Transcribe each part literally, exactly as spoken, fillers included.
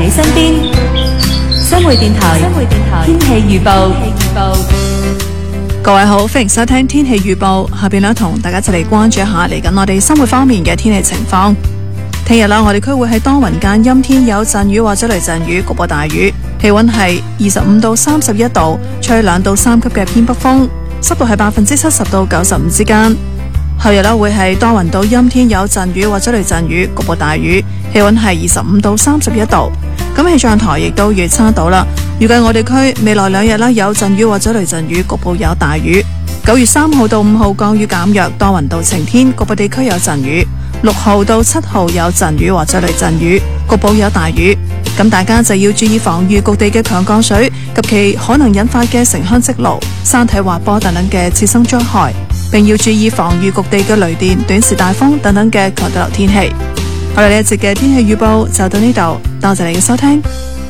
你身邊。新會電台，新會電台天氣預報。 各位好，歡迎收聽天氣預報。下邊呢，同大家一齊嚟關注一下嚟緊我哋生活方面嘅天氣情況。聽日啦，我哋區會喺多雲間陰天，有陣雨或者雷陣雨，局部大雨。氣溫係二十五到三十一度，吹兩到三級嘅偏北風，濕度係百分之七十到九十五之間。後日啦，會係多雲到陰天，有陣雨或者雷陣雨，局部大雨。氣溫係二十五到三十一度。咁氣象台亦都預測到啦，預計我哋區未來兩日啦，有陣雨或者雷陣雨，局部有大雨。九月三號到五號降雨減弱，多雲到晴天，局部地區有陣雨。六號到七號有陣雨或者雷陣雨，局部有大雨。咁大家就要注意防禦局地嘅強降水及其可能引發嘅城鄉積澇、山體滑坡等等嘅次生災害，並要注意防禦局地嘅雷電、短時大風等等嘅強對流天氣。我哋呢一節嘅天氣預報就到呢度，多謝你嘅收聽。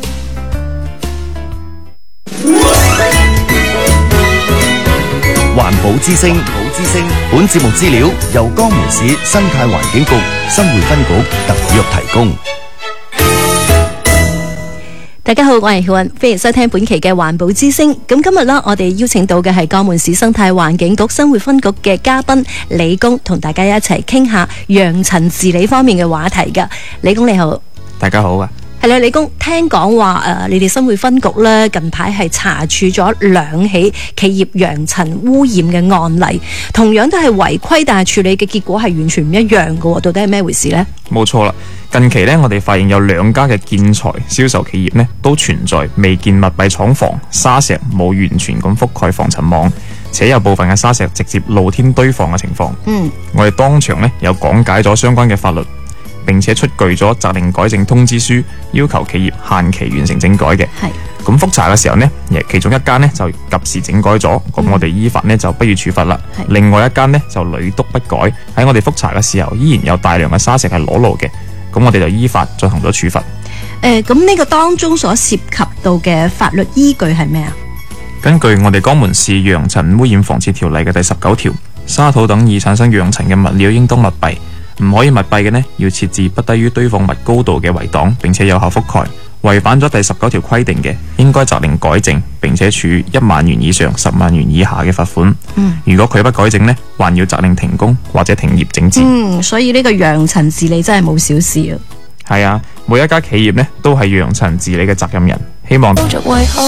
環保之聲，環保之聲。本節目資料由江門市生態環境局新會分局特約提供。 大家好，我係曉雲，歡迎收聽本期嘅環保之聲。咁今日啦，我哋邀請到嘅係江門市生態環境局新會分局嘅嘉賓李工，同大家一齊傾下揚塵治理方面嘅話題噶。李工你好。 大家好啊。 係啦，李工，聽講話誒，你哋新會分局咧近排係查處咗兩起企業揚塵污染嘅案例，同樣都係違規，但係處理嘅結果係完全唔一樣嘅，到底係咩回事呢？ 冇錯啦，近期呢，我哋發現有兩家嘅建材銷售企業呢都存在未建密閉廠房沙石冇完全咁覆蓋防塵網，且有部分嘅沙石直接露天堆放嘅情況。嗯，我哋當場呢有講解咗相關嘅法律，並且出具咗責令改正通知書，要求企業限期完成整改嘅。係咁覆查嘅時候呢，其中一間呢就及時整改咗，咁、嗯、我哋依法呢就不予處罰啦。另外一間呢就屢督不改，喺我哋覆查嘅時候依然有大量嘅沙石係裸露嘅，咁我哋就依法進行咗處罰。 誒，咁呢個當中所涉及到嘅法律依據係咩啊？ 根據我哋江門市揚塵污染防治條例嘅第十九條，沙土等易產生揚塵嘅物料應當密閉。唔可以密閉嘅呢，要設置不低於堆放物高度嘅圍擋，並且有效覆蓋。違反咗第十九條規定嘅，應該責令改正，並且處一萬元以上十萬元以下嘅罰款。嗯，如果佢不改正呢，還要責令停工或者停業整治。 嗯，所以呢個揚塵治理真係冇小事啊。 係啊，每一家企業呢都係揚塵治理嘅責任人，希望。